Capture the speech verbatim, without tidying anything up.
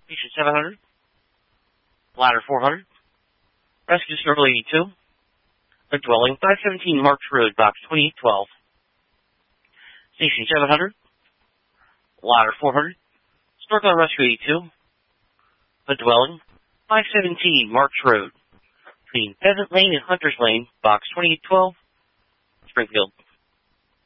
Station seven hundred. Ladder four hundred. Rescue Circle eighty-two. A dwelling, five seventeen March Road, Box twenty-eight twelve. Station seven hundred. Ladder four hundred. Snorkel Rescue eighty-two. A dwelling, five seventeen March Road, between Pheasant Lane and Hunter's Lane, Box twenty-eight twelve, Springfield.